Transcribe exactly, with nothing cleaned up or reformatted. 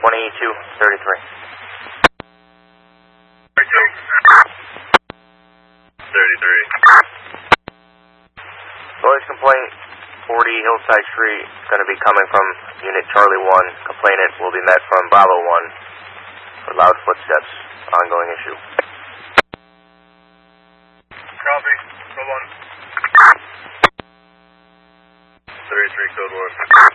twenty-two thirty-three. thirty-three. Noise complaint, forty Hillside Street, going to be coming from Unit Charlie one. Complainant will be met from Bravo one for loud footsteps. Ongoing issue. Copy. Code one. thirty-three, code one.